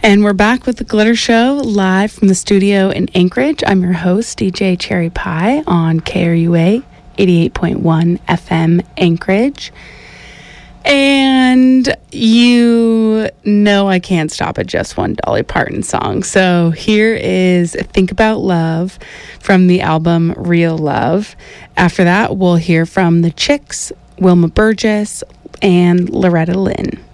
And we're back with the Glitter Show live from the studio in Anchorage. I'm your host, DJ Cherry Pie, on KRUA 88.1 FM Anchorage. And you know I can't stop at just one Dolly Parton song. So here is Think About Love from the album Real Love. After that, we'll hear from the Chicks, Wilma Burgess, and Loretta Lynn.